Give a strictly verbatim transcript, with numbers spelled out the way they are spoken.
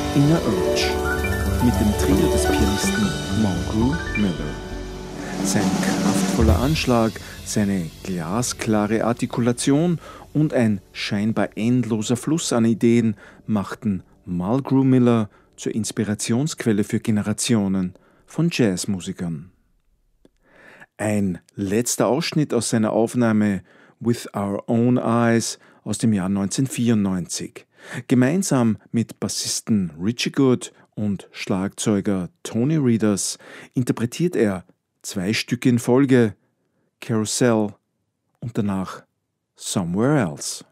Inner Urge mit dem Trio des Pianisten Mulgrew Miller. Sein kraftvoller Anschlag, seine glasklare Artikulation und ein scheinbar endloser Fluss an Ideen machten Mulgrew Miller zur Inspirationsquelle für Generationen von Jazzmusikern. Ein letzter Ausschnitt aus seiner Aufnahme With Our Own Eyes aus dem Jahr neunzehnhundertvierundneunzig. Gemeinsam mit Bassisten Richie Good und Schlagzeuger Tony Reeders interpretiert er zwei Stücke in Folge, Carousel und danach Somewhere Else.